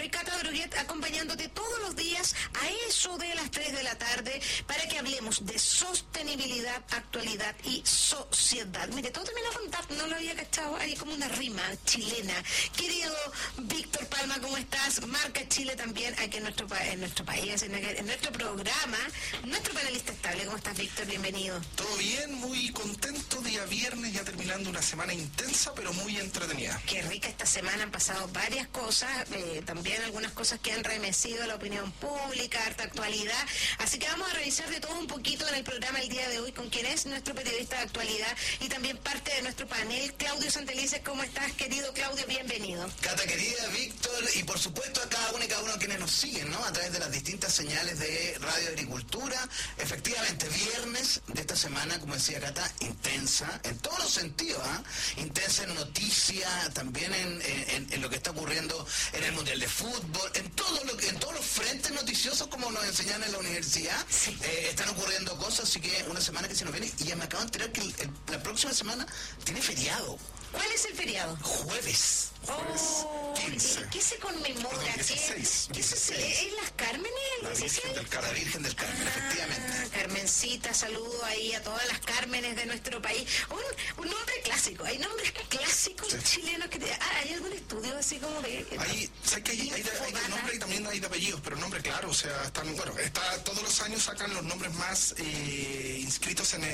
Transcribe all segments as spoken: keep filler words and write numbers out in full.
Soy Cata Droguet, acompañándote todos los días a eso de las tres de la tarde para que hablemos de sostenibilidad, actualidad y sociedad. Mire, todo termina con tap, no lo había cachado, hay como una rima chilena. Querido Víctor Palma, ¿cómo estás? Marca Chile también, aquí en nuestro, en nuestro país, en, en nuestro programa, nuestro panelista estable. ¿Cómo estás, Víctor? Bienvenido. Todo bien, muy contento, día viernes, ya terminando una semana intensa, pero muy entretenida. Qué rica esta semana, han pasado varias cosas, eh, también algunas cosas que han remecido a la opinión pública, harta actualidad, así que vamos a revisar de todo un poquito en el programa el día de hoy con quien es nuestro periodista de actualidad y también parte de nuestro panel, Claudio Santelices. ¿Cómo estás, querido Claudio? Bienvenido. Cata querida, Víctor, y por supuesto a cada uno y cada uno de quienes nos siguen, ¿no? A través de las distintas señales de Radio Agricultura. Efectivamente, viernes de esta semana, como decía Cata, intensa, en todos los sentidos, ¿ah? ¿eh? Intensa en noticias, también en, en, en lo que está ocurriendo en el Mundial de Fútbol, en todo lo que, en todos los frentes noticiosos, como nos enseñan en la universidad, sí. eh, están ocurriendo cosas, así que una semana que se nos viene, y ya me acabo de enterar que el, el, la próxima semana tiene feriado. ¿Cuál es el feriado? Jueves. Jueves oh, quince. ¿Qué se conmemora? Perdón, dieciséis. ¿Qué, dieciséis. ¿Es las Cármenes? La Virgen del Carmen. La Virgen del Carmen, ah, efectivamente. Carmencita, saludo ahí a todas las Cármenes de nuestro país. Un, un nombre clásico, hay nombres clásicos sí. chilenos que te... Ah, ¿hay algún estudio así como de...? Hay, ¿sabes que hay, hay, de, hay de nombre y también hay de apellidos, pero nombre claro, o sea, están, bueno, está, todos los años sacan los nombres más eh, inscritos en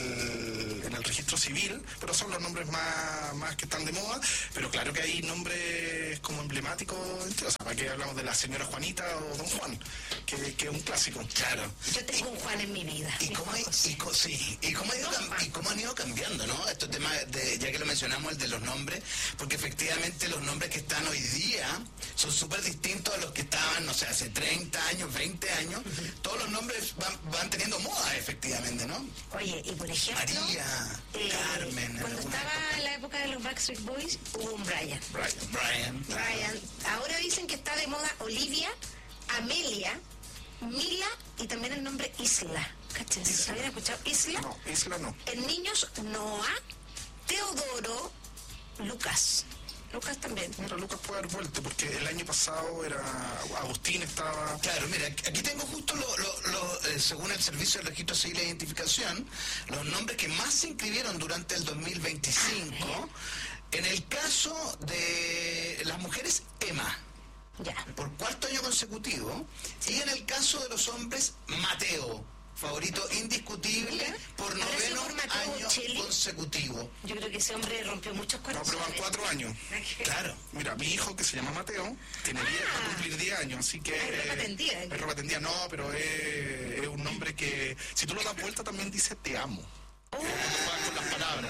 el, en el registro civil, pero son los nombres más, más que están de moda, pero claro que hay nombres como emblemáticos, o sea, para que hablamos de la señora Juanita o don Juan, que, que es un clásico. Claro. Yo tengo un Juan en mi vida. Y cómo, hay, y, co, sí, y, cómo ido, y cómo han ido cambiando, ¿no? Estos temas, de, ya que lo mencionamos, el de los nombres, porque efectivamente los nombres que están hoy día son súper distintos a los que estaban, no sé, hace treinta años, veinte años. Uh-huh. Todos los nombres van, van teniendo moda, efectivamente, ¿no? Oye, y por ejemplo... María, eh, Carmen... Cuando estaba época. en la época de los Backstreet Boys, hubo un Brian. Brian. Brian. Brian. Ahora dicen que está de moda Olivia, Amelia, Mila y también el nombre Isla. Cáchense, ¿se habían escuchado? Isla. No, Isla no. En niños, Noah, Teodoro, Lucas. Lucas también. Mira, Lucas puede haber vuelto, porque el año pasado era Agustín estaba... Claro, mira, aquí tengo justo, lo, lo, lo, eh, según el Servicio de Registro Civil e Identificación, los nombres que más se inscribieron durante el dos mil veinticinco. Ah, en el caso de las mujeres, Emma. Ya. Por cuarto año consecutivo. Sí. Y en el caso de los hombres, Mateo. Favorito indiscutible ¿Ya? por noveno año Chile. consecutivo. Yo creo que ese hombre rompió muchos corazones. No, pero van cuatro años. Claro. Mira, mi hijo, que se llama Mateo, tiene ah. diez, va a cumplir diez años, así que... Es ropa tendida. Es ropa tendida, no, pero es, es un nombre que, si tú lo das vuelta, también dice te amo. Oh. Va con las palabras.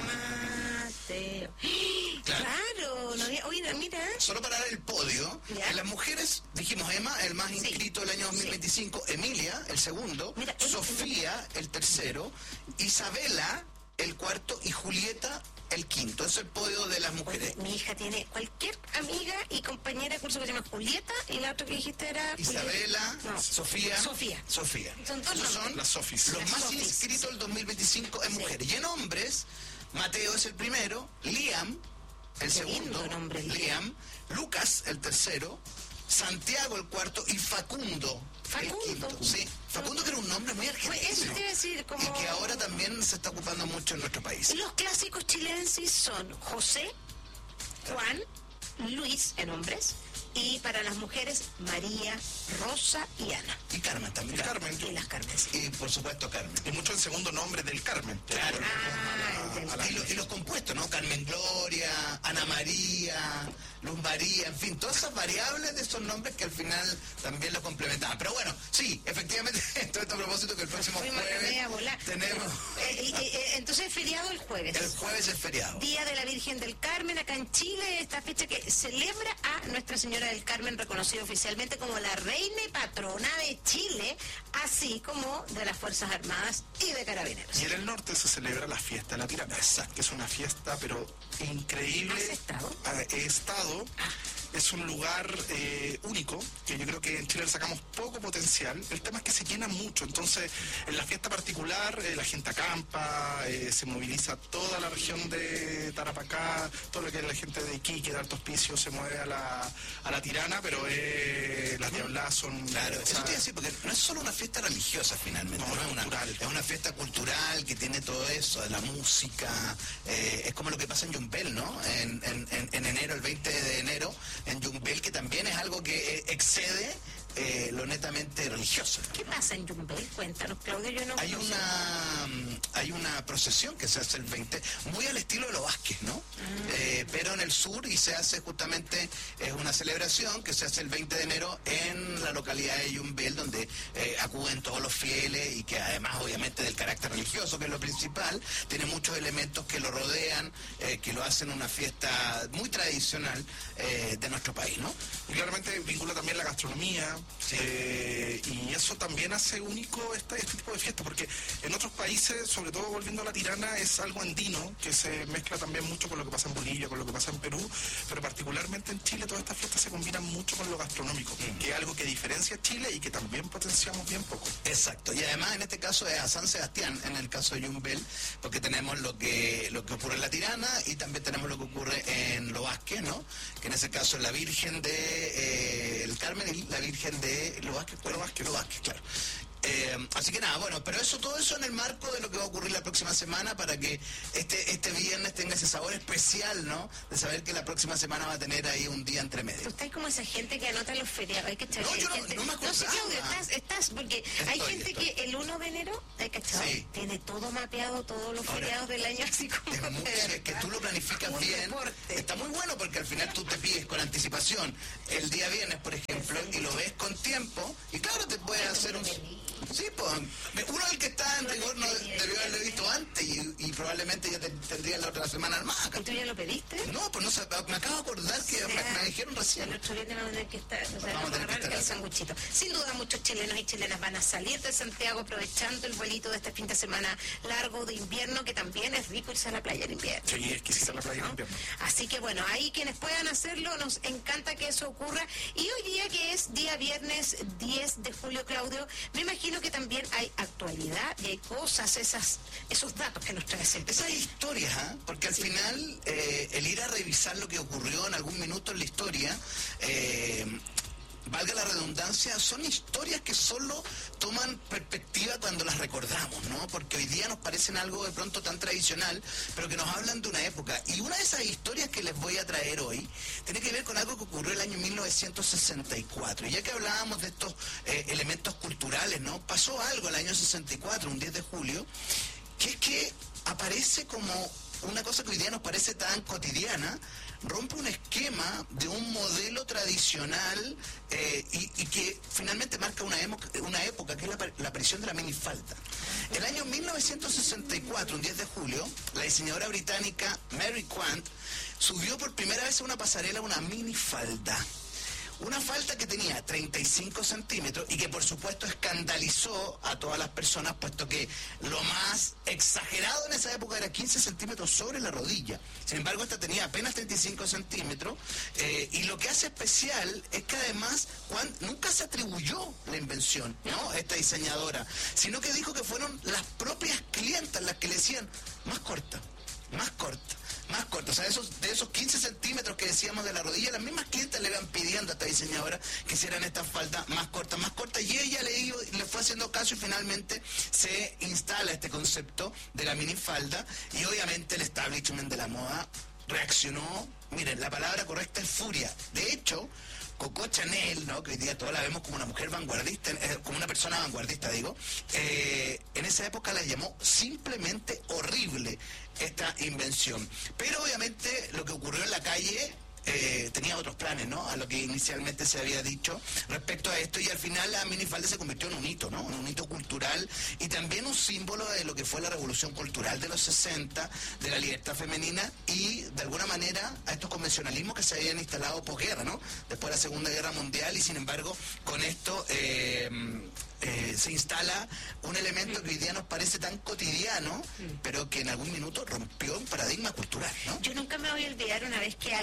Mateo. Claro. Claro. No, oye, mira. Solo para dar el podio, ¿Ya? en las mujeres, dijimos Emma, el más inscrito sí. el año dos mil veinticinco, sí. Emilia, el segundo, mira, Sofía, el tercero, Isabela, el cuarto, y Julieta, el quinto. Es el podio de las mujeres. Oye, mi hija tiene cualquier amiga y compañera de curso que se llama Julieta, y la otra que dijiste era... Isabela, no. Sofía. Sofía. Sofía. Son dos Esos son las Sofis. Los las más Sofis, inscritos el dos mil veinticinco en sí. mujeres. Y en hombres, Mateo es el primero, Liam, el Qué segundo, nombre, Liam, Lucas, el tercero, Santiago, el cuarto, y Facundo, Facundo. el quinto. Sí, Facundo, que era un nombre muy argentino. Eso te iba a decir, como... Y que ahora también se está ocupando mucho en nuestro país. Los clásicos chilenses son José, Juan, Luis en hombres, y para las mujeres, María, Rosa y Ana. Y Carmen también. Y Carmen. Y las Carmen. Y por supuesto Carmen. Y mucho el segundo nombre del Carmen. Claro. Ah, a la, a la, y, lo, y los compuestos, ¿no? Carmen Gloria, Ana María, Luz María, en fin, todas esas variables de esos nombres que al final también los complementaban. Pero bueno, sí, efectivamente, todo esto a propósito que el próximo jueves tenemos... Eh, eh, eh, entonces es feriado el jueves. El jueves es feriado. Día de la Virgen del Carmen, acá en Chile, esta fecha que celebra a Nuestra Señora del Carmen, reconocida oficialmente como la reina y patrona de Chile, así como de las Fuerzas Armadas y de Carabineros. Y en el norte se celebra la fiesta de la Tirana, que es una fiesta pero increíble. ¿Has estado? He estado. es un lugar eh, único, que yo creo que en Chile le sacamos poco potencial. El tema es que se llena mucho, entonces en la fiesta particular eh, la gente acampa, eh, se moviliza toda la región de Tarapacá, todo lo que es la gente de Iquique, de Alto Hospicio, se mueve a la, a la Tirana, pero eh, las diablas son... Claro, o sea, eso te iba a decir, porque no es solo una fiesta religiosa finalmente, no, no, es, una, es una fiesta cultural que tiene todo eso, de la música, eh, es como lo que pasa en Yumbel, ¿no? En, en, en, en enero, el veinte de enero, en Yumbel, que también es algo que eh, excede eh, lo netamente religioso. ¿Qué pasa en Yumbel? Cuéntanos, Claudio, yo no Hay no una hay una procesión que se hace el veinte, muy al estilo de los Vázquez, ¿no? Mm. Eh, pero en el sur, y se hace justamente, es una celebración que se hace el veinte de enero en la localidad de Yumbel, donde eh, acuden todos los fieles y que además obviamente del carácter religioso, que es lo principal, tiene muchos elementos que lo rodean, eh, que lo hacen una fiesta muy tradicional eh, de nuestro país, ¿no? Y claramente vincula también la gastronomía, sí. eh, y eso también hace único este, este tipo de fiesta, porque en otros países, sobre todo volviendo a la Tirana, es algo andino, que se mezcla también mucho con lo que pasa en Bolivia, con lo que pasa en Perú, pero particularmente en Chile todas estas fiestas se combinan mucho con lo gastronómico, mm. que es algo que diferencia a Chile y que también potenciamos bien poco. Exacto, y además en este caso es a San Sebastián, en el caso de Yumbel, porque tenemos lo que lo que ocurre en la Tirana y también tenemos lo que ocurre en Lo Vázquez, ¿no? Que en ese caso es la Virgen de eh, el Carmen y la Virgen de Lo Vázquez, Lo Vázquez, Lo Vázquez, claro. Eh, así que nada, bueno, pero eso, todo eso en el marco de lo que va a ocurrir la próxima semana, para que este este viernes tenga ese sabor especial, ¿no? De saber que la próxima semana va a tener ahí un día entre medio. Tú estás como esa gente que anota los feriados, hay que echar. No, yo no, gente, no me acordaba. No sé, Claudio, estás, estás, porque Estoy, hay gente estoy. que el uno de enero, ¿hay cachado? Sí. Tiene todo mapeado, todos los Ahora, feriados del año, así como... Es muy, que, que tú lo planificas un bien, deporte. Está muy bueno, porque al final tú te pides con anticipación el día viernes, por ejemplo, y lo ves con tiempo, y claro, te puedes hacer un... Sí, pues, uno el que está en rigor no debió haberlo visto antes y, y probablemente ya te, tendría la otra semana más. ¿Y tú ya lo pediste? No, pues no sé, me acabo de acordar que me, me dijeron recién. El otro viernes vamos a tener que estar, o sea, vamos a tener que estar el sanguchito. Sin duda muchos chilenos y chilenas van a salir de Santiago aprovechando el vuelito de este fin de semana largo de invierno, que también es rico irse a la playa en invierno. Sí, es exquisita la playa en invierno. Así que bueno, ahí quienes puedan hacerlo, nos encanta que eso ocurra. Y hoy día, que es día viernes diez de julio, Claudio, me imagino que también hay actualidad y hay cosas, esas, esos datos que nos trae siempre. Esas historias, ¿eh? Porque al sí. final eh, el ir a revisar lo que ocurrió en algún minuto en la historia, eh, valga la redundancia, son historias que solo toman perspectiva cuando las recordamos, ¿no? Porque hoy día nos parecen algo de pronto tan tradicional, pero que nos hablan de una época. Y una de esas historias que les voy a traer hoy tiene que ver con algo que ocurrió el año mil novecientos sesenta y cuatro. Y ya que hablábamos de estos eh, elementos culturales, ¿no? Pasó algo el año sesenta y cuatro, un diez de julio, que es que aparece como una cosa que hoy día nos parece tan cotidiana, rompe un esquema de un modelo tradicional eh, y, y que finalmente marca una, emo, una época, que es la, la aparición de la minifalda. El año mil novecientos sesenta y cuatro, un diez de julio, la diseñadora británica Mary Quant subió por primera vez a una pasarela una minifalda. Una falda que tenía treinta y cinco centímetros y que por supuesto escandalizó a todas las personas, puesto que lo más exagerado en esa época era quince centímetros sobre la rodilla. Sin embargo, esta tenía apenas treinta y cinco centímetros eh, y lo que hace especial es que además Juan nunca se atribuyó la invención, ¿no? Esta diseñadora, sino que dijo que fueron las propias clientas las que le decían más corta, más corta. Más corta, o sea, esos, de esos quince centímetros que decíamos de la rodilla, las mismas clientes le iban pidiendo a esta diseñadora que hicieran estas faldas más cortas, más cortas, y ella le, iba, le fue haciendo caso y finalmente se instala este concepto de la minifalda, y obviamente el establishment de la moda reaccionó. Miren, la palabra correcta es furia. De hecho, Coco Chanel, ¿no? Que hoy día todos la vemos como una mujer vanguardista, eh, como una persona vanguardista, digo, eh, en esa época la llamó simplemente horrible esta invención. Pero obviamente lo que ocurrió en la calle eh, tenía otros planes, ¿no? A lo que inicialmente se había dicho respecto a esto, y al final la minifalda se convirtió en un hito, ¿no? En un hito cultural y también un símbolo de lo que fue la revolución cultural de los sesenta, de la libertad femenina y de alguna manera a estos convencionalismos que se habían instalado posguerra, ¿no? Después de la Segunda Guerra Mundial, y sin embargo con esto eh, eh, se instala un elemento que hoy día nos parece tan cotidiano, pero que en algún minuto rompió un paradigma cultural, ¿no? Yo nunca me voy a olvidar una vez que alguien,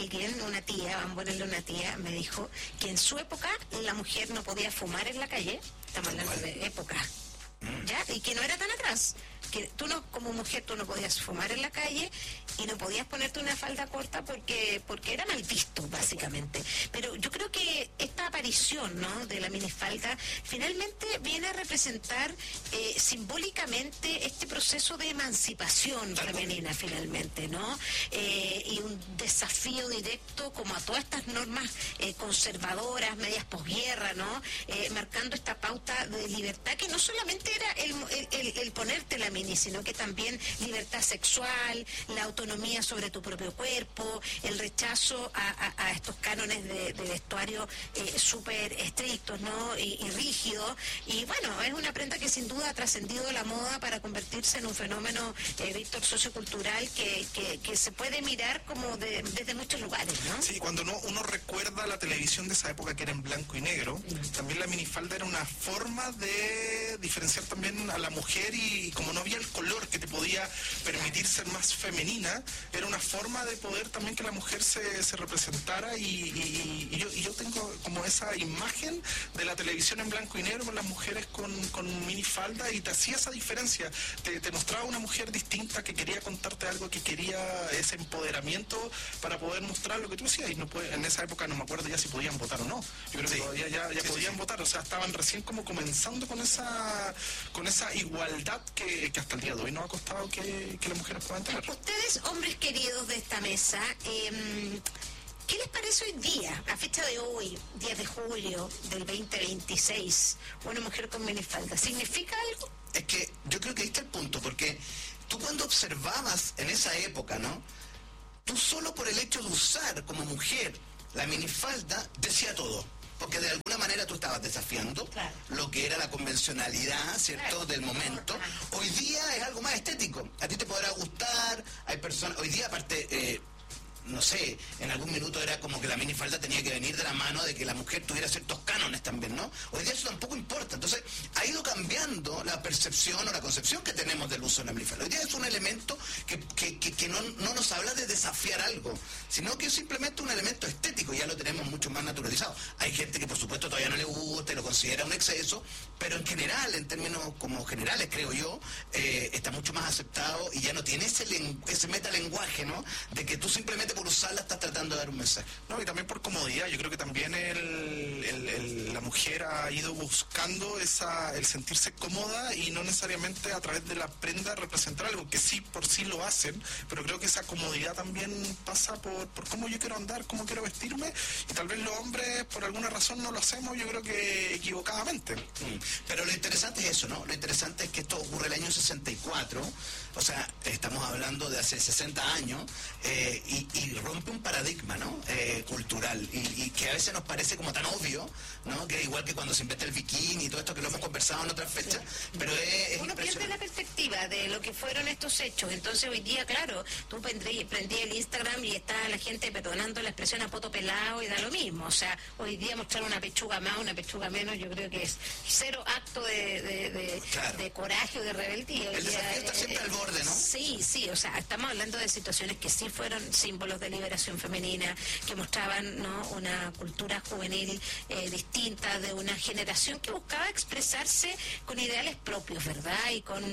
una tía, vamos a ponerle una tía, me dijo que en su época la mujer no podía fumar en la calle, estamos hablando de época, ¿ya? Y que no era tan atrás, que tú no, como mujer, tú no podías fumar en la calle y no podías ponerte una falda corta porque porque era mal visto, básicamente. Pero yo creo que esta aparición, ¿no?, de la minifalda finalmente viene a representar eh, simbólicamente este proceso de emancipación femenina, finalmente, ¿no? Eh, y un desafío directo como a todas estas normas eh, conservadoras, medias posguerra, ¿no? Eh, marcando esta pauta de libertad que no solamente era el, el, el, el ponerte la mini, sino que también libertad sexual, la autonomía sobre tu propio cuerpo, el rechazo a, a, a estos cánones de, de vestuario eh, súper estrictos, ¿no?, y, y rígidos. Y bueno, es una prenda que sin duda ha trascendido la moda para convertirse en un fenómeno, eh, Víctor, sociocultural que, que, que se puede mirar como de, desde muchos lugares, ¿no? Sí, cuando uno, uno recuerda la televisión de esa época que era en blanco y negro, sí, también la minifalda era una forma de diferenciar también a la mujer y, y como no había el color que te podía permitir ser más femenina, era una forma de poder también que la mujer se, se representara y, y, y, yo, y yo tengo como esa imagen de la televisión en blanco y negro con las mujeres con, con minifalda y te hacía esa diferencia, te, te mostraba una mujer distinta que quería contarte algo, que quería ese empoderamiento para poder mostrar lo que tú decías y no puede, en esa época no me acuerdo ya si podían votar o no, yo creo que sí, todavía ya, ya sí, podían sí. votar, o sea, estaban recién como comenzando con esa con esa igualdad que, que hasta el día de hoy nos ha costado que, que las mujeres puedan tener. Ustedes, hombres queridos de esta mesa, eh, ¿qué les parece hoy día, a fecha de hoy, diez de julio del veinte veintiséis, una mujer con minifalda? ¿Significa algo? Es que yo creo que ahí está el punto, porque tú cuando observabas en esa época, ¿no?, tú solo por el hecho de usar como mujer la minifalda decía todo. Porque de alguna manera tú estabas desafiando claro. lo que era la convencionalidad, ¿cierto?, claro. del momento. Hoy día es algo más estético. A ti te podrá gustar, hay personas... Hoy día, aparte, eh, no sé, en algún minuto era como que la minifalda tenía que venir de la mano de que la mujer tuviera ciertos cánones también, ¿no? Hoy día eso tampoco importa. Entonces, ha ido cambiando la percepción o la concepción que tenemos del uso de la minifalda. Hoy día es un elemento que, que, que, que no, no nos habla de desafiar algo, sino que es simplemente un elemento estético, ya lo tenemos mucho más naturalizado. Hay gente que por supuesto todavía no le gusta y lo considera un exceso, pero en general, en términos como generales, creo yo, eh, está mucho más aceptado y ya no tiene ese, ese metalenguaje, ¿no?, de que tú simplemente por usarla estás tratando de dar un mensaje. No, y también por comodidad. Yo creo que también el, el, el, la mujer ha ido buscando esa el sentirse cómoda y no necesariamente a través de la prenda representar algo, que sí por sí lo hacen, pero creo que esa comodidad también pasa por, por cómo yo quiero andar, cómo quiero vestirme, y tal vez los hombres por alguna razón no lo hacemos, yo creo que equivocadamente. Mm. Pero lo interesante es eso, ¿no? Lo interesante es que esto ocurre el año sesenta y cuatro, o sea, estamos hablando de hace sesenta años, eh, y, y rompe un paradigma, ¿no?, eh, cultural, y, y que a veces nos parece como tan obvio, ¿no?, que igual que cuando se inventa el bikini y todo esto que lo hemos conversado en otras fechas, sí. pero es, es uno pierde la perspectiva de lo que fueron estos hechos. Entonces hoy día, claro, tú prendí, prendí el Instagram y está la gente perdonando la expresión a poto pelado y da lo mismo. O sea, hoy día mostrar una pechuga más, una pechuga menos, yo creo que es cero acto de, de, de, claro. de coraje o de rebeldía. El desafío está siempre al borde, ¿no? Sí, sí, o sea, estamos hablando de situaciones que sí fueron símbolos de liberación femenina, que mostraban, ¿no?, una cultura juvenil eh, distinta, de una generación que buscaba expresarse con ideales propios, ¿verdad? Y con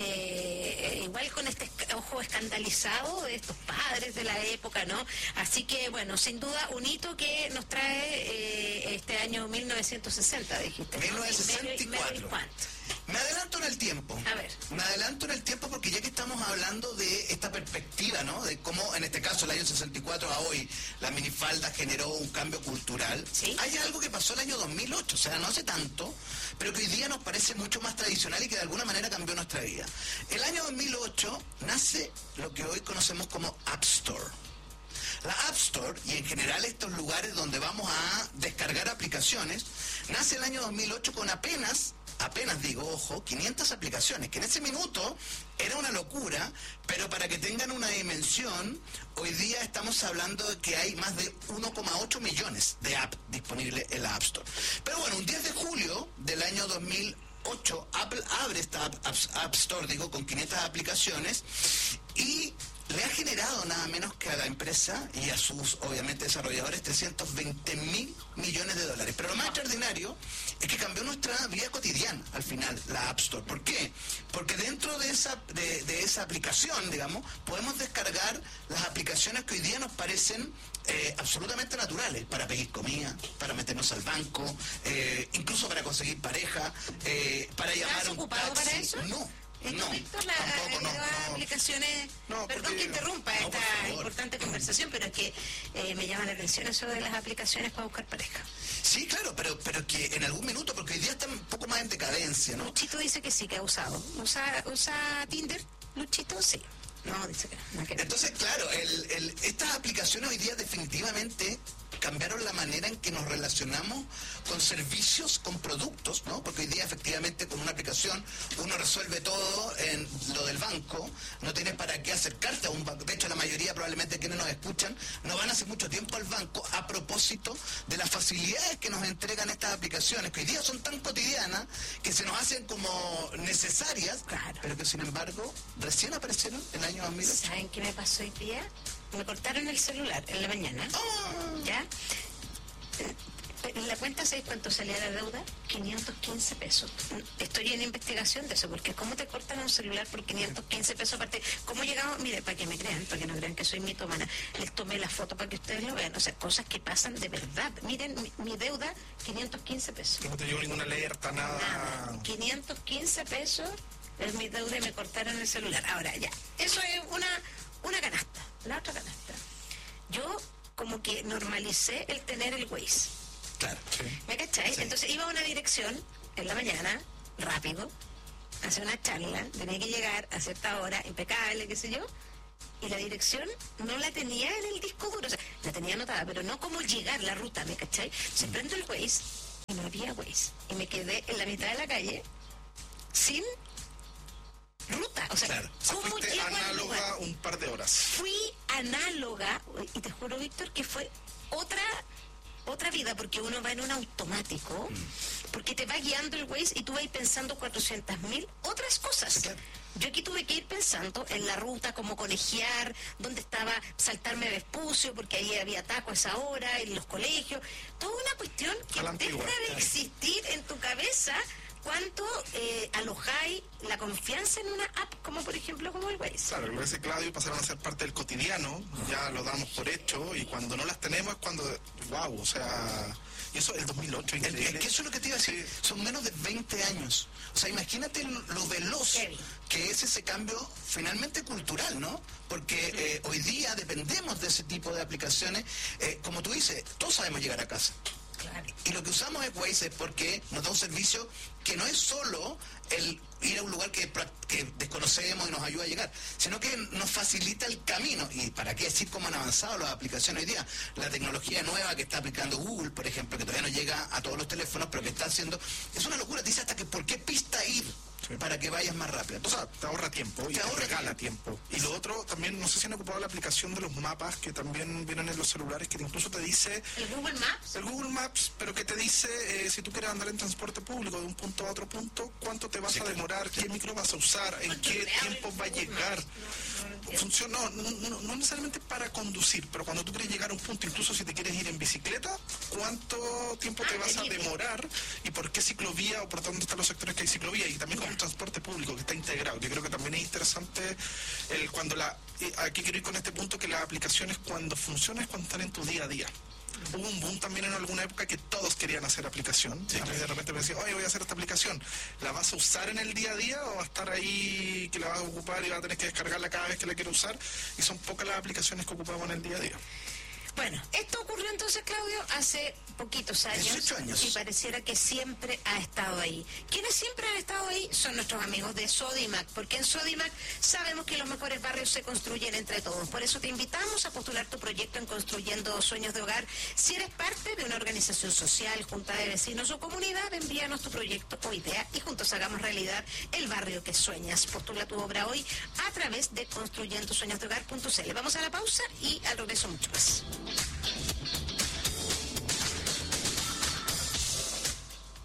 eh, igual con este ojo escandalizado de estos padres de la época, ¿no? Así que, bueno, sin duda un hito que nos trae eh, este año mil novecientos sesenta, dijiste, ¿no? mil novecientos sesenta y cuatro. Me adelanto en el tiempo. A ver. Me adelanto en el tiempo porque ya que estamos hablando de esta perspectiva, ¿no?, de cómo en este caso el año sesenta y cuatro a hoy la minifalda generó un cambio cultural. ¿Sí? Hay algo que pasó el año dos mil ocho, o sea, no hace tanto, pero que hoy día nos parece mucho más tradicional y que de alguna manera cambió nuestra vida. El año dos mil ocho nace lo que hoy conocemos como App Store. La App Store, y en general estos lugares donde vamos a descargar aplicaciones, nace el año dos mil ocho con apenas, apenas digo, ojo, quinientas aplicaciones, que en ese minuto era una locura, pero para que tengan una dimensión, hoy día estamos hablando de que hay más de uno coma ocho millones de apps disponibles en la App Store. Pero bueno, un diez de julio del año dos mil ocho, Apple abre esta App, App, App Store, digo, con quinientas aplicaciones, y le ha generado nada menos que a la empresa y a sus, obviamente, desarrolladores trescientos veinte mil millones de dólares. Pero lo más extraordinario es que cambió nuestra vida cotidiana, al final, la App Store. ¿Por qué? Porque dentro de esa, de, de esa aplicación, digamos, podemos descargar las aplicaciones que hoy día nos parecen eh, absolutamente naturales, para pedir comida, para meternos al banco, eh, incluso para conseguir pareja, eh, para llamar a un ocupado taxi. para eso? No. ¿Es No, Víctor, la, tampoco, no, las no. aplicaciones? No, Perdón porque- que interrumpa no, por esta favor. importante conversación, pero es que eh, me llama la atención eso de las aplicaciones para buscar pareja. Sí, claro, pero pero que en algún minuto, porque hoy día está un poco más en decadencia, ¿no? Luchito dice que sí, que ha usado. ¿Usa, usa Tinder, Luchito? Sí. No, dice que no. nada que ver. Entonces, claro, el, el, estas aplicaciones hoy día definitivamente cambiaron la manera en que nos relacionamos con servicios, con productos, ¿no? Porque hoy día efectivamente con una aplicación uno resuelve todo en lo del banco, no tienes para qué acercarte a un banco. De hecho, la mayoría probablemente quienes nos escuchan no van hace mucho tiempo al banco a propósito de las facilidades que nos entregan estas aplicaciones, que hoy día son tan cotidianas que se nos hacen como necesarias, Claro. pero que sin embargo recién aparecieron en el año dos mil ocho. ¿Saben qué me pasó hoy día? Me cortaron el celular en la mañana. ¿Ya? Eh, En la cuenta, ¿sabes cuánto salía la deuda? quinientos quince pesos. Estoy en investigación de eso, porque ¿cómo te cortan un celular por quinientos quince pesos? Aparte, ¿cómo llegamos? Mire, para que me crean, para que no crean que soy mitomana, les tomé la foto para que ustedes lo vean. O sea, cosas que pasan de verdad. Miren, mi, mi deuda, quinientos quince pesos. No te llegó ninguna alerta, nada. Nada. quinientos quince pesos es mi deuda y me cortaron el celular. Ahora, ya. Eso es una, una canasta. La otra canasta. Yo como que normalicé el tener el Waze. Claro. Sí. ¿Me cacháis? Sí. Entonces iba a una dirección en la mañana, rápido, a hacer una charla, tenía que llegar a cierta hora, impecable, qué sé yo, y la dirección no la tenía en el disco duro, o sea, la tenía anotada, pero no como llegar la ruta, ¿me cacháis? Se prende el Waze y no había Waze, y me quedé en la mitad de la calle sin ruta, o sea, Claro. O sea, ¿cómo fuiste llego al lugar? análoga un par de horas. Fui análoga, y te juro, Víctor, que fue otra otra vida, porque uno va en un automático, porque te va guiando el Waze y tú vas pensando cuatrocientas mil otras cosas. Sí, claro. Yo aquí tuve que ir pensando en la ruta, cómo conejear, dónde estaba saltarme Vespucio, porque ahí había taco a esa hora, en los colegios, toda una cuestión que A la deja antigua, de claro. existir en tu cabeza cuánto eh, alojáis la confianza en una app como por ejemplo como el Waze. Claro, lo que dice Claudio, pasaron a ser parte del cotidiano, ya lo damos por hecho, y cuando no las tenemos es cuando, wow, o sea, y eso el dos mil ocho, Es increíble. que eso es lo que te iba a decir, son menos de veinte años. O sea, imagínate lo, lo veloz Heavy. que es ese cambio finalmente cultural, ¿no? Porque eh, hoy día dependemos de ese tipo de aplicaciones. Eh, como tú dices, todos sabemos llegar a casa. Claro. Y lo que usamos es Waze es porque nos da un servicio que no es solo el ir a un lugar que, pra- que desconocemos y nos ayuda a llegar, sino que nos facilita el camino. Y para qué decir cómo han avanzado las aplicaciones hoy día. La tecnología nueva que está aplicando Google, por ejemplo, que todavía no llega a todos los teléfonos, pero que está haciendo... Es una locura. Te dice hasta que por qué pista ir Sí. para que vayas más rápido. O sea, te ahorra tiempo y Te te, ahorra regala tiempo. Y lo otro, también, no sé si han ocupado la aplicación de los mapas que también vienen en los celulares, que incluso te dice El Google Maps. el Google Maps, pero que te dice eh, si tú quieres andar en transporte público de un punto a otro punto, cuánto te vas Sí, a claro. demorar, qué micro vas a usar, en qué tiempo va a llegar. Funciona, no, no, no, no necesariamente para conducir, pero cuando tú quieres llegar a un punto, incluso si te quieres ir en bicicleta, cuánto tiempo te Ah, vas a te dice. demorar y por qué ciclovía o por dónde están los sectores que hay ciclovía, y también con Ya. un transporte público que está integrado. Yo creo que también es interesante el cuando la eh, aquí quiero ir con este punto, que las aplicaciones cuando funcionan es cuando están en tu día a día. Hubo un boom también en alguna época que todos querían hacer aplicación. A mí de repente me decían, oye, voy a hacer esta aplicación. ¿La vas a usar en el día a día o va a estar ahí que la vas a ocupar y vas a tener que descargarla cada vez que la quieras usar? Y son pocas las aplicaciones que ocupamos en el día a día. Bueno, esto ocurrió entonces, Claudio, hace poquitos años, dieciocho años. y pareciera que siempre ha estado ahí. Quienes siempre han estado ahí son nuestros amigos de Sodimac, porque en Sodimac sabemos que los mejores barrios se construyen entre todos. Por eso te invitamos a postular tu proyecto en Construyendo Sueños de Hogar. Si eres parte de una organización social, junta de vecinos o comunidad, envíanos tu proyecto o idea y juntos hagamos realidad el barrio que sueñas. Postula tu obra hoy a través de construyendo sueños de hogar punto c l. Vamos a la pausa y al regreso mucho más. ¿Sabes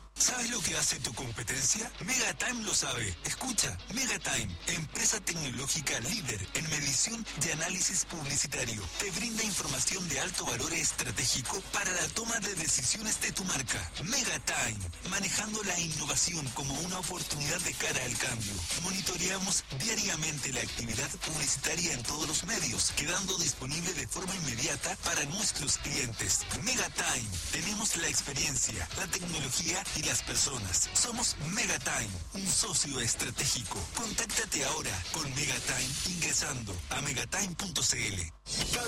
¿Sabes lo que hace tu competencia? Megatime lo sabe. Escucha, Megatime, empresa tecnológica líder en medición y análisis publicitario, te brinda información de alto valor estratégico para la toma de decisiones de tu marca. Megatime, manejando la innovación como una oportunidad de cara al cambio. Monitoreamos diariamente la actividad publicitaria en todos los medios, quedando disponible de forma inmediata para nuestros clientes. Megatime, tenemos la experiencia, la tecnología y las personas. Somos Megatime, un socio estratégico. Contáctate ahora con Megatime ingresando a megatime punto c l.